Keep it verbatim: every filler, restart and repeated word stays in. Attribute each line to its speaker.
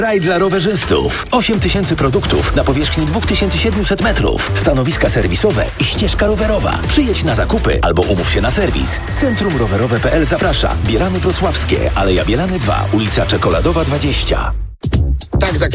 Speaker 1: Raj dla rowerzystów. osiem tysięcy produktów na powierzchni dwa tysiące siedemset metrów. Stanowiska serwisowe i ścieżka rowerowa. Przyjedź na zakupy albo umów się na serwis. Centrum Rowerowe kropka p l zaprasza. Bielany Wrocławskie, Aleja Bielany dwa, ulica Czekoladowa dwadzieścia.